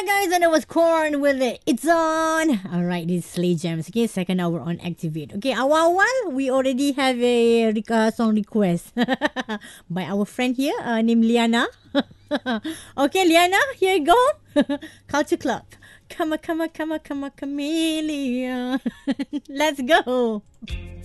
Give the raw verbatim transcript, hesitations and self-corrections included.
guys, and it was Corn with it. It's on. All right, this is Slay Jams. Okay, second hour on Activate. Okay, awal-awal, we already have a re- uh, song request by our friend here uh, named Liana. Okay, Liana, here you go. Culture Club. Come on, come on, come on, come on, chameleon. Let's go.